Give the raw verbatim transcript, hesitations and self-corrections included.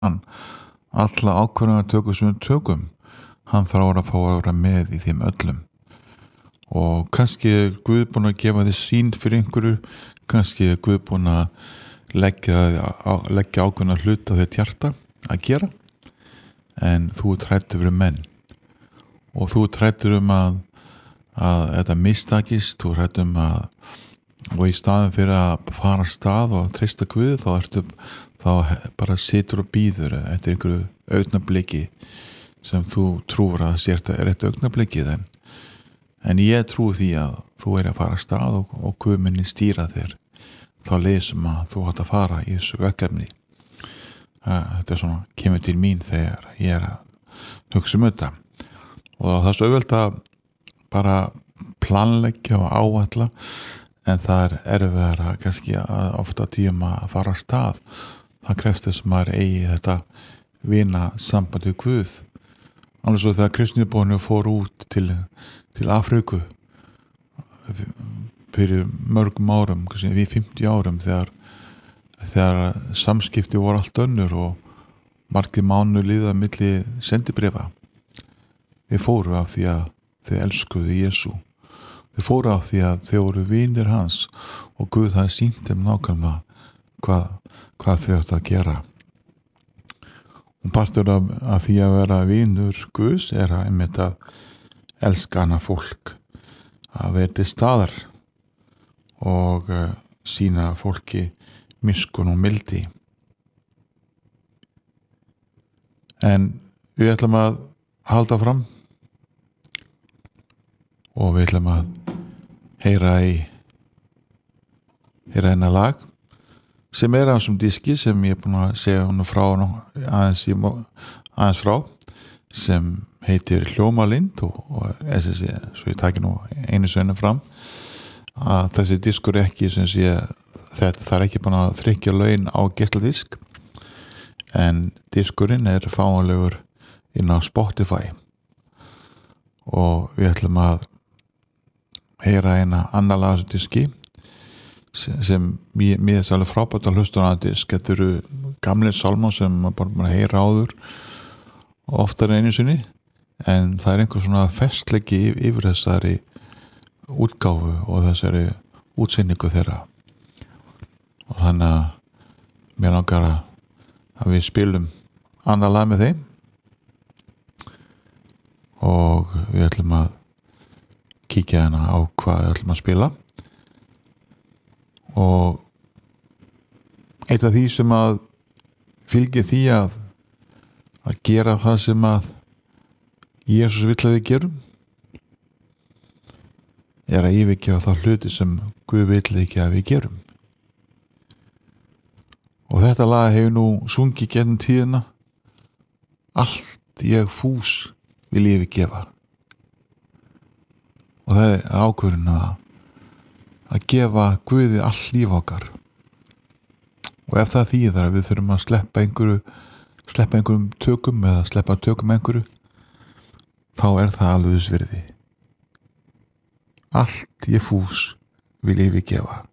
hann alla ákvörðunar tökum sem við tökum, hann þarf að fá að vera með í þeim öllum. Og kannski er Guð búinn að gefa þér sýn fyrir einhverju, kannski er Guð búinn að leggja, leggja ákveðna hluta á þitt hjarta að gera, en þú ert hræddur við menn og þú ert hræddur um að, að þetta mistakist, þú ert hræddur um að, og í staðin fyrir að fara af stað og treysta Guð, þá ertu þá bara situr og bíður eftir einhverju augnabliki sem þú trúir að sért að er eitt augnablikið, en En ég trúi því að þú er að fara að stað og, og Guð muni stýra þér þá leið sem að þú átt að fara í þessu verkefni. Þetta er svona, kemur til mín þegar ég er að hugsa um þetta. Og það er svo auðvelt að bara planleggja og áætla, en það er erfiðara kannski að ofta tíum að fara að stað. Það krefst þess að maður eigi þetta vina sambandi við Guð. Alveg svo þegar kristnibónu fór út til til Afríku fyrir mörgum árum, við fimmtíu árum, þegar, þegar samskipti voru allt önnur og margir mánuðir líða milli sendibrefa. Þeir fóru af því að þeir elskuðu Jesú. Þeir fóru af því að þeir voru vinir hans og Guð hafði sýnt þeim nákvæmlega hvað, hvað þau áttu að gera. Og partur af, af því að vera vinur Guðs er að einmitt að elska hana fólk, að vera til staðar og uh, sýna fólki miskunn og mildi. En við ætlum að halda fram og við ætlum að heyra í heyra hennar lag sem er á þessum diski sem ég er búin að segja hún frá aðeins, í, aðeins frá sem heitir Hljómalind og, og S S E, svo ég taki nú einu sönnu fram að þessi diskur er ekki sem sé, þetta það er ekki bara að þrykkja laun á geisladisk, en diskurinn er fáanlegur inn á Spotify og við ætlum að heyra eina annar lag á þessu diski sem, sem mér, mér er alveg frábært að hlusta á disk. Þetta eru gamlir sálmar sem maður bara, bara heyra áður og oftar einu sinni, en það er einhver svona festleiki yfir þessari útgáfu og þessari útsendingu þeirra. Og þannig að mér langar að, að við spilum annað lag með þeim og við ætlum að kíkja hana á hvað við ætlum að spila. Og eitt af því sem að fylgir því að að gera það sem að Jesús vill að við gerum er að yfirgefa þá hluti sem Guð vill ekki að við gerum. Og þetta lag hefur nú sungið gegnum tíðina: allt ég fús vil yfirgefa. Og það er ákvörðun að að gefa Guði allt líf okkar. Og ef það þýðir að við þurfum að sleppa einhverju sleppa einhverjum tökum eða sleppa tökum einhverju, þá er það alveg þess virði. Allt ég fús vil yfirgefa.